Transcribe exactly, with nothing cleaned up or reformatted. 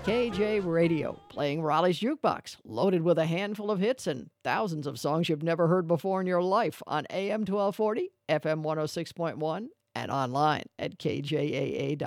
K J Radio, playing Raleigh's Jukebox, loaded with a handful of hits and thousands of songs you've never heard before in your life on A M twelve forty, F M one oh six point one, and online at K J A A dot com.